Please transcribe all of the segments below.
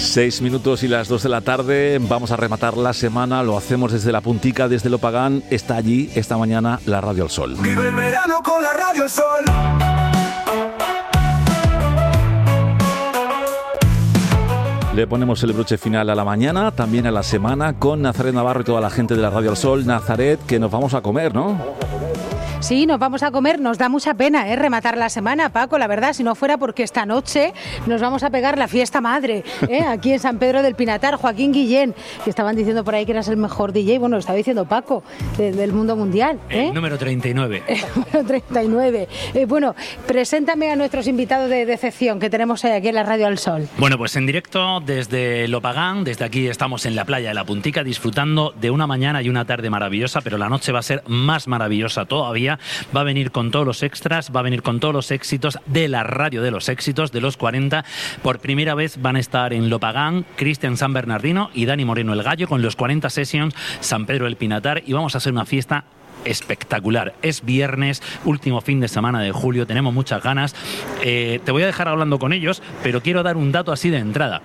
6 minutos y las 2 de la tarde, vamos a rematar la semana, lo hacemos desde La Puntica, desde Lopagán. Está allí esta mañana la Radio El Sol. Vive el verano con la Radio El Sol. Le ponemos el broche final a la mañana, también a la semana, con Nazaret Navarro y toda la gente de la Radio El Sol. Nazaret, que nos vamos a comer, ¿no? Sí, nos vamos a comer, nos da mucha pena rematar la semana, Paco, la verdad, si no fuera porque esta noche nos vamos a pegar la fiesta madre, aquí en San Pedro del Pinatar. Joaquín Guillén, que estaban diciendo por ahí que eras el mejor DJ, bueno, lo estaba diciendo Paco, del mundo mundial. El número 39. Número 39. Bueno, preséntame a nuestros invitados de decepción que tenemos aquí en la Radio El Sol. Bueno, pues en directo desde Lopagán, desde aquí estamos en la playa de La Puntica disfrutando de una mañana y una tarde maravillosa, pero la noche va a ser más maravillosa todavía. Va a venir con todos los extras, va a venir con todos los éxitos de la radio de los éxitos de los 40. Por primera vez van a estar en Lopagán Cristian San Bernardino y Dani Moreno el Gallo con los 40 Sessions San Pedro del Pinatar, y vamos a hacer una fiesta espectacular. Es viernes, último fin de semana de julio, tenemos muchas ganas. Te voy a dejar hablando con ellos, pero quiero dar un dato así de entrada.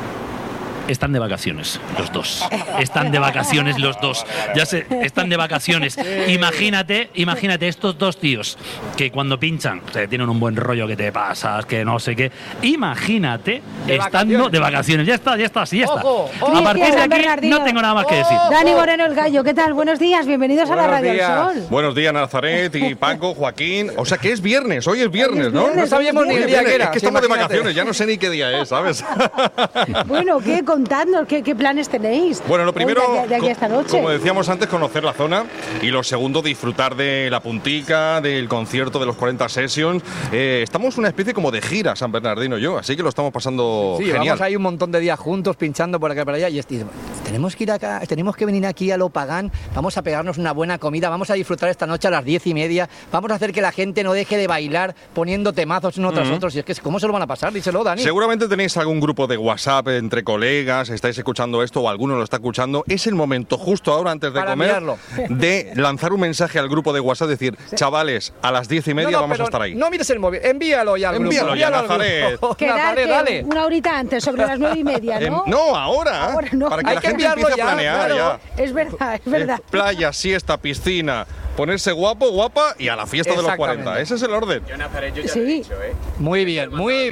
Están de vacaciones los dos. Están de vacaciones los dos. Ya sé, están de vacaciones. Imagínate estos dos tíos que cuando pinchan, tienen un buen rollo que te pasas, que no sé qué. Imagínate estando de vacaciones. Ya está, sí, ya está. Ojo. A partir de aquí no tengo nada más que decir. Dani Moreno el Gallo, ¿qué tal? Buenos días, bienvenidos a la Radio El Sol. Buenos días, Nazaret y Paco, Joaquín. O sea que es viernes, hoy es viernes, ¿no? No sabíamos ni el día que era. Es que estamos de vacaciones, ya no sé ni qué día es, ¿sabes? Bueno, contadnos, ¿qué planes tenéis? Bueno, lo primero, de aquí esta noche. como decíamos antes, conocer la zona, y lo segundo, disfrutar de La Puntica, del concierto de los 40 Sessions. Estamos una especie como de gira, San Bernardino y yo, así que lo estamos pasando genial. Vamos ahí un montón de días juntos, pinchando por acá y por allá, y tenemos que ir acá, tenemos que venir aquí a Lopagán, vamos a pegarnos una buena comida, vamos a disfrutar esta noche a las 10:30, vamos a hacer que la gente no deje de bailar poniendo temazos uno tras otros, y es que ¿cómo se lo van a pasar? Díselo, Dani. Seguramente tenéis algún grupo de WhatsApp entre colegas, estáis escuchando esto o alguno lo está escuchando. Es el momento justo ahora, antes de comer, de lanzar un mensaje al grupo de WhatsApp, decir, chavales, a las 10:30 vamos a estar ahí. No mires el móvil, envíalo ya al grupo. Envíalo ya, Nazaret. Nazaret, dale. Una horita antes, sobre las 9:30, ¿no? No, ahora no. Para que la gente empiece a planear ya. Es verdad. Playa, siesta, piscina, ponerse guapo, guapa y a la fiesta de los 40. Ese es el orden. Yo, Nazaret, yo ya lo he dicho, Muy bien,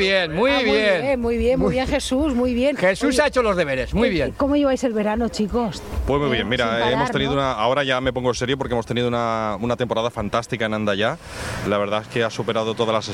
Jesús, muy bien. Jesús ha hecho los deberes, muy bien. ¿Cómo lleváis el verano, chicos? Pues muy bien, mira, parar, hemos tenido ¿no? ahora ya me pongo serio porque hemos tenido una temporada fantástica en Andayá. La verdad es que ha superado todas las